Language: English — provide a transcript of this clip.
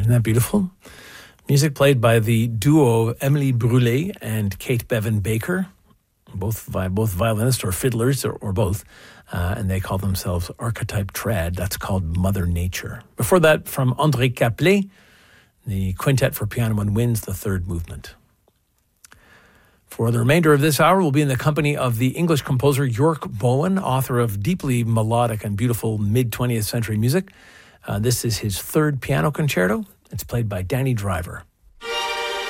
Isn't that beautiful? Music played by the duo Emily Brûlé and Kate Bevan Baker, both violinists or fiddlers or both, and they call themselves Archetype Trad. That's called Mother Nature. Before that, from André Caplet, the Quintet for Piano and Winds, the third movement. For the remainder of this hour, we'll be in the company of the English composer York Bowen, author of deeply melodic and beautiful mid-20th century music. This is his third piano concerto. It's played by Danny Driver.